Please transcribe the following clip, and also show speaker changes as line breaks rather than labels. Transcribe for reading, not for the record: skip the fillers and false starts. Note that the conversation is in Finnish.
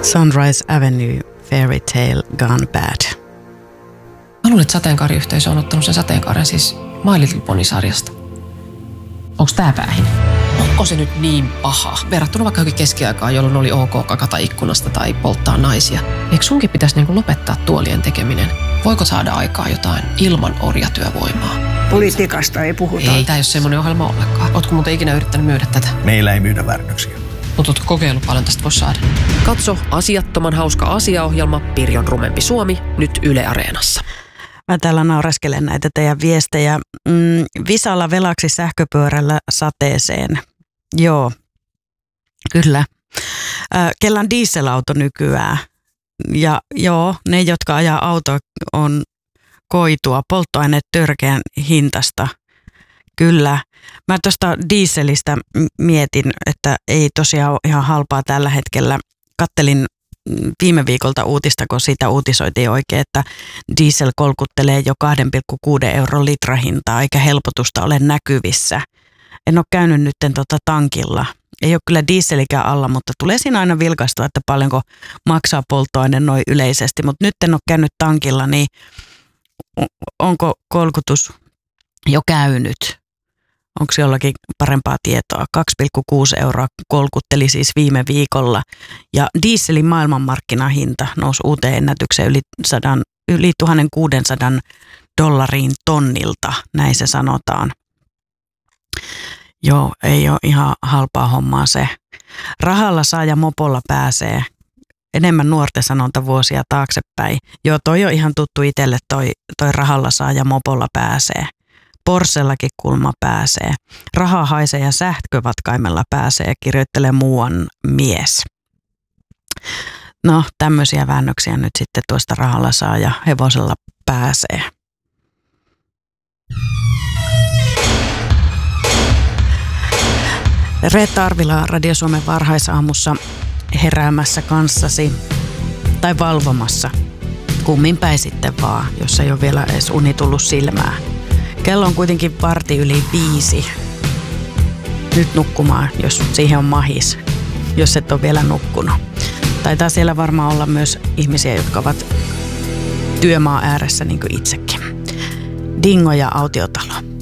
Sunrise Avenue, Fairy Tale Gone Bad.
Mä luulen, että sateenkaariyhteisö on ottanut sen sateenkaaren siis My Little Pony-sarjasta. Onko tää päähin? Onko se nyt niin paha? Verrattuna vaikka johonkin keskiaikaan, jolloin oli ok kakata ikkunasta tai polttaa naisia. Eikö sunkin pitäisi niinku lopettaa tuolien tekeminen? Voiko saada aikaa jotain ilman orjatyövoimaa?
Politiikasta ei puhuta.
Ei, tää ei ole semmoinen ohjelma ollenkaan. Ootko muuten ikinä yrittänyt myydä tätä?
Meillä ei myydä väärännöksiä.
Mutta ootko kokeillut paljon tästä voisi saada? Katso asiattoman hauska asiaohjelma Pirjon rumempi Suomi nyt Yle Areenassa.
Mä täällä naureskelen näitä teidän viestejä. Visalla velaksi sähköpyörällä sateeseen. Joo, kyllä. Kellan dieselauto nykyään. Ja joo, ne, jotka ajaa autoa, on koitua polttoaineet törkeän hintasta. Kyllä. Mä tuosta dieselistä mietin, että ei tosiaan ole ihan halpaa tällä hetkellä. Kattelin viime viikolta uutista, kun siitä uutisoitiin oikein, että diesel kolkuttelee jo 2,6 € litrahintaa, eikä helpotusta ole näkyvissä. En ole käynyt nyt tankilla. Ei ole kyllä dieselikään alla, mutta tulee siinä aina vilkaistua, että paljonko maksaa polttoaine noin yleisesti. Mutta nyt en ole käynyt tankilla, niin onko kolkutus jo käynyt? Onko jollakin parempaa tietoa? 2,6 € kolkutteli siis viime viikolla. Ja dieselin maailmanmarkkinahinta nousi uuteen ennätykseen yli $1,600 tonnilta, näin se sanotaan. Joo, ei ole ihan halpaa hommaa se. Rahalla saa ja mopolla pääsee. Enemmän nuorten sanonta vuosia taaksepäin. Joo, toi on ihan tuttu itselle, toi rahalla saa ja mopolla pääsee. Porschellakin kulma pääsee. Raha haisee ja sähkövatkaimella pääsee, kirjoittelee muuan mies. No, tämmöisiä väännöksiä nyt sitten tuosta rahalla saa ja hevosella pääsee. Reetta Arvila Radio Suomen varhaisaamussa heräämässä kanssasi tai valvomassa. Kummin päin sitten vaan, jos ei ole vielä edes uni tullut silmään. Kello on kuitenkin 4:45. Nyt nukkumaan, jos siihen on mahis, jos et ole vielä nukkunut. Taitaa siellä varmaan olla myös ihmisiä, jotka ovat työmaa ääressä niin kuin itsekin. Dingo ja Autiotalo.